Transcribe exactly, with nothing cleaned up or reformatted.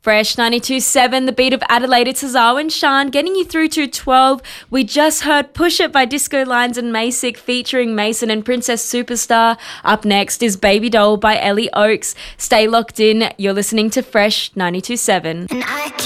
Fresh ninety-two point seven, the beat of Adelaide. It's Hazawa and Sean getting you through to twelve. We just heard Push It by Disco Lines and Masick featuring Mason and Princess Superstar. Up next is Baby Doll by Ellie Oakes. Stay locked in. You're listening to Fresh ninety-two point seven.